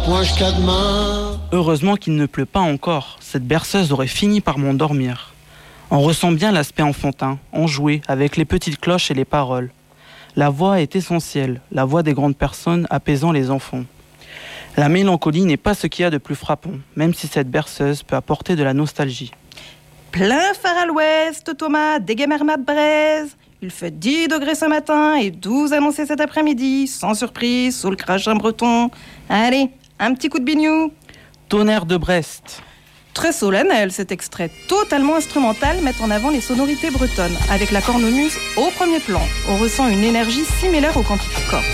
Moi jusqu'à demain. Heureusement qu'il ne pleut pas encore, cette berceuse aurait fini par m'endormir. On ressent bien l'aspect enfantin, enjoué, avec les petites cloches et les paroles. La voix est essentielle, la voix des grandes personnes apaisant les enfants. La mélancolie n'est pas ce qu'il y a de plus frappant, même si cette berceuse peut apporter de la nostalgie. Plein phare à l'ouest, Thomas, des Guémermat de Braise. Il fait 10 degrés ce matin et 12 annoncés cet après-midi, sans surprise, sous le crachin breton. Allez, un petit coup de bignou. Tonnerre de Brest. Très solennel cet extrait, totalement instrumental, met en avant les sonorités bretonnes. Avec la cornemuse au premier plan, on ressent une énergie similaire au cantique corse.